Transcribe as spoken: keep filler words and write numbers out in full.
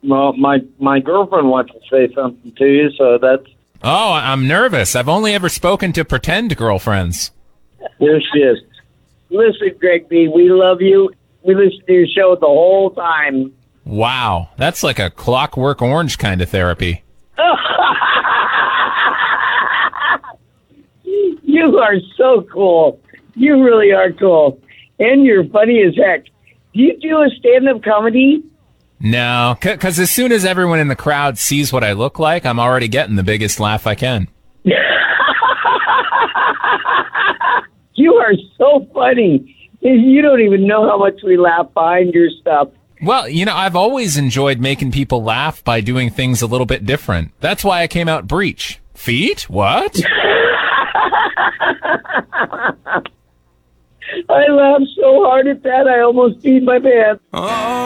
Well, my my girlfriend wants to say something to you, so that's... Oh, I'm nervous. I've only ever spoken to pretend girlfriends. There she is. Listen, Greg B., we love you. We listen to your show the whole time. Wow, that's like a Clockwork Orange kind of therapy. You are so cool. You really are cool. And you're funny as heck. Do you do a stand-up comedy? No, because as soon as everyone in the crowd sees what I look like, I'm already getting the biggest laugh I can. You are so funny. You don't even know how much we laugh behind your stuff. Well, you know, I've always enjoyed making people laugh by doing things a little bit different. That's why I came out Breach. Feet? What? I laughed so hard at that, I almoed peed my pants. Oh.